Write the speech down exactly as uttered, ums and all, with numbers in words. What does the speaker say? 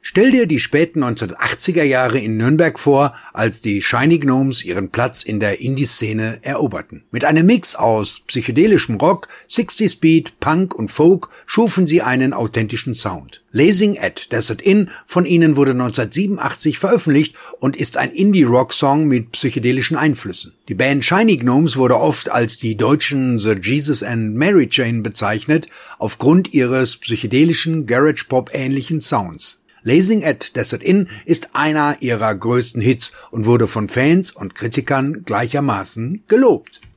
Stell dir die späten neunzehnhundertachtziger Jahre in Nürnberg vor, als die Shiny Gnomes ihren Platz in der Indie-Szene eroberten. Mit einem Mix aus psychedelischem Rock, sechziger Beat, Punk und Folk schufen sie einen authentischen Sound. Blazing at Desert Inn von ihnen wurde neunzehnhundertsiebenundachtzig veröffentlicht und ist ein Indie-Rock-Song mit psychedelischen Einflüssen. Die Band Shiny Gnomes wurde oft als die deutschen The Jesus and Mary Chain bezeichnet, aufgrund ihres psychedelischen Garage-Pop-ähnlichen Sounds. Blazing at Desert Inn ist einer ihrer größten Hits und wurde von Fans und Kritikern gleichermaßen gelobt.